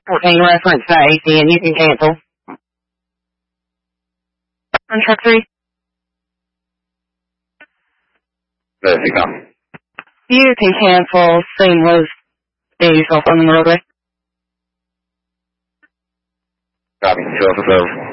14 reference to AC, and you can cancel. On truck 3? There you go. You can cancel, same was yourself on the roadway. Copy, 2 off the